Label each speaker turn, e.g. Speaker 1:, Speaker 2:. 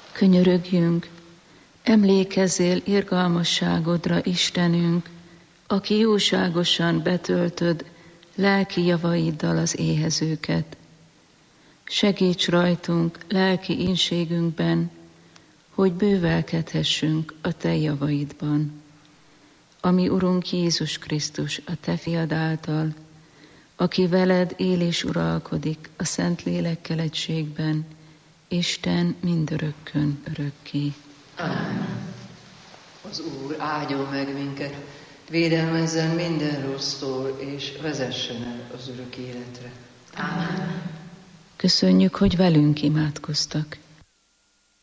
Speaker 1: Könyörögjünk, emlékezzél irgalmasságodra, Istenünk, aki jóságosan betöltöd lelki javaiddal az éhezőket. Segíts rajtunk lelki ínségünkben, hogy bővelkedhessünk a Te javaidban. Ami Urunk Jézus Krisztus, a Te fiad által, aki veled él és uralkodik a Szentlélekkel egységben, Isten mindörökkön örökké.
Speaker 2: Amen. Az Úr áldjon meg minket, védelmezzen minden rossztól, és vezessen el az örök életre.
Speaker 3: Amen.
Speaker 1: Köszönjük, hogy velünk imádkoztak.